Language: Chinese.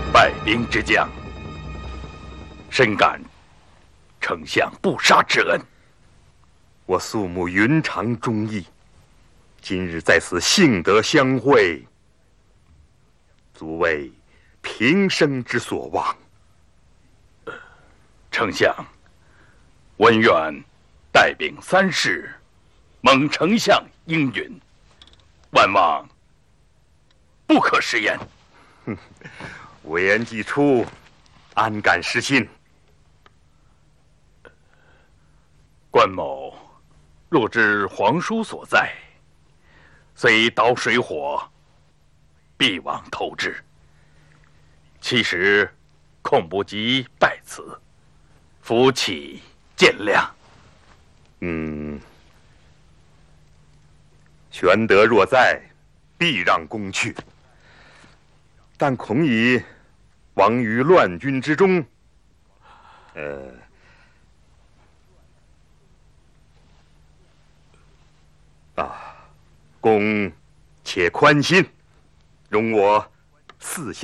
败兵之将，深感丞相不杀之恩。 我素慕云长忠义，今日在此幸得相会，足为平生之所望。 丞相，文远带兵3事，蒙丞相应允，万望不可食言。 委言既出，安敢失信？ 关某若知皇叔所在，虽刀水火，必往投之。其实恐不及拜辞，夫乞见谅。 玄德若在，必让公去。但恐已亡于乱军之中。公且宽心，容我4下。